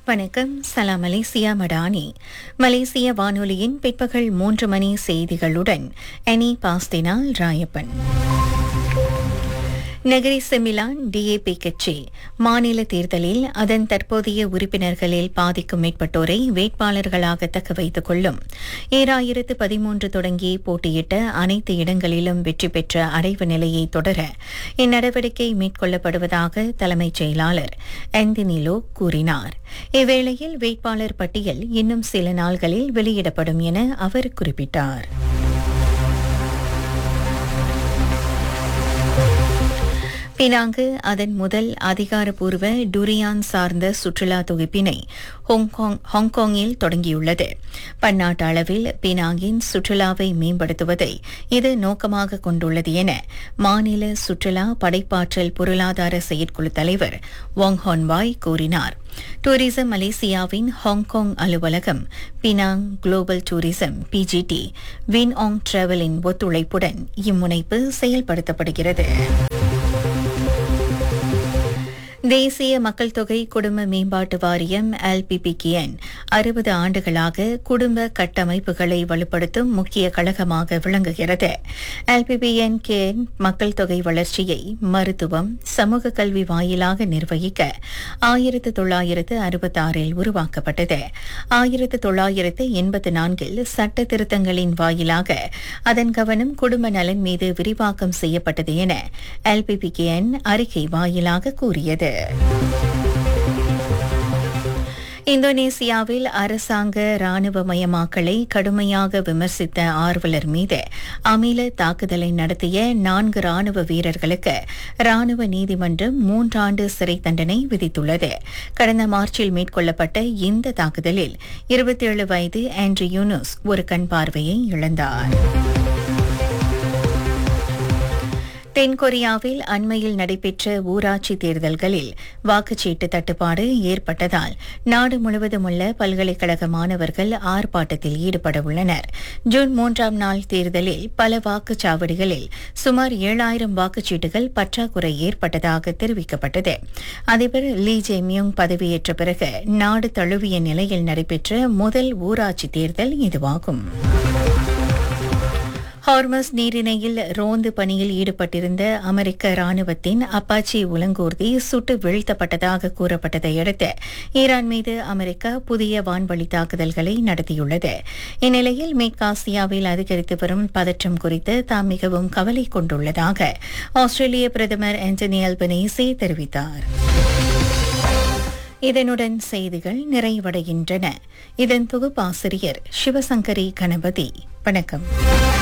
வணக்கம். சலாம் மலேசியா மடானி. மலேசிய வானொலியின் பிற்பகல் 3 மணி செய்திகளுடன் அனி பாஸ்தினால் ராயப்பன். நகரி செமிலான் டிஏபி கட்சி மாநில தேர்தலில் அதன் தற்போதைய உறுப்பினர்களில் பாதிக்கும் மேற்பட்டோரை வேட்பாளர்களாக தக்க வைத்துக் கொள்ளும். 2013 தொடங்கி போட்டியிட்ட அனைத்து இடங்களிலும் வெற்றி பெற்ற அடைவு நிலையை தொடர இந்நடவடிக்கை மேற்கொள்ளப்படுவதாக தலைமைச் செயலாளர் ஆந்தனிலோ கூறினார். இவ்வேளையில் வேட்பாளர் பட்டியல் இன்னும் சில நாள்களில் வெளியிடப்படும் என அவர் குறிப்பிட்டார். பினாங்கு அதன் முதல் அதிகாரப்பூர்வ டுரியான் சார்ந்த சுற்றுலா தொகுப்பினை ஹாங்காங்கில் தொடங்கியுள்ளது. பன்னாட்டு அளவில் பினாங்கின் சுற்றுலாவை மேம்படுத்துவதை இது நோக்கமாக கொண்டுள்ளது என மாநில சுற்றுலா படைப்பாற்றல் பொருளாதார செயற்குழு தலைவர் வாங் ஹான்வாய் கூறினார். டூரிசம் மலேசியாவின் ஹாங்காங் அலுவலகம் Penang global tourism PGT win ஆங் டிராவலின் ஒத்துழைப்புடன் இம்முனைப்பு செயல்படுத்தப்படுகிறது. தேசிய மக்கள் தொகை குடும்ப மேம்பாட்டு வாரியம் LPPKN 60 ஆண்டுகளாக குடும்ப கட்டமைப்புகளை வலுப்படுத்தும் முக்கிய கழகமாக விளங்குகிறது. LPPKN மக்கள் தொகை வளர்ச்சியை மருத்துவம், சமூக கல்வி வாயிலாக நிர்வகிக்க 1966 உருவாக்கப்பட்டது. 1984 சட்ட திருத்தங்களின் வாயிலாக அதன் கவனம் குடும்ப நலன் மீது விரிவாக்கம் செய்யப்பட்டது என LPPKN அறிக்கை வாயிலாக கூறியது. இந்தோனேசியாவில் அரசாங்க ராணுவமயமாக்கலை கடுமையாக விமர்சித்த ஆர்வலர் மீது அமில தாக்குதலை நடத்திய 4 ராணுவ வீரர்களுக்கு ராணுவ நீதிமன்றம் 3 ஆண்டு சிறை தண்டனை விதித்துள்ளது. கடந்த மார்ச்சில் மேற்கொள்ளப்பட்ட இந்த தாக்குதலில் 27 வயது ஆண்ட்ரி யூனுஸ் ஒரு கண் பார்வையை இழந்தார். தென்கொரியாவில் அண்மையில் நடைபெற்ற ஊராட்சி தேர்தல்களில் வாக்குச்சீட்டு தட்டுப்பாடு ஏற்பட்டதால் நாடு முழுவதும் உள்ள பல்கலைக்கழக மாணவர்கள் ஆர்ப்பாட்டத்தில் ஈடுபட உள்ளனர். ஜூன் 3ஆம் நாள் தேர்தலில் பல வாக்குச்சாவடிகளில் சுமார் 7000 வாக்குச்சீட்டுகள் பற்றாக்குறை ஏற்பட்டதாக தெரிவிக்கப்பட்டது. அதிபர் லீ ஜே-மியூங் பதவியேற்ற பிறகு நாடு தழுவிய நிலையில் நடைபெற்ற முதல் ஊராட்சி தேர்தல் இதுவாகும். ஹார்மஸ் நீரிணையில் ரோந்து பணியில் ஈடுபட்டிருந்த அமெரிக்க ராணுவத்தின் அப்பாச்சி உலங்கூர்தி சுட்டு வீழ்த்தப்பட்டதாக கூறப்பட்டதை அடுத்து ஈரான் மீது அமெரிக்கா புதிய வான்வழி தாக்குதல்களை நடத்தியுள்ளது. இந்நிலையில் மேற்காசியாவில் அதிகரித்து வரும் பதற்றம் குறித்து தாம் மிகவும் கவலை கொண்டுள்ளதாக ஆஸ்திரேலிய பிரதமர் ஆண்டனி அல்பனீசி தெரிவித்தார். இதனுடன் செய்திகள் நிறைவடைகின்றன. இதன் தொகுப்பாசிரியர் சிவசங்கரி கணபதி. வணக்கம்.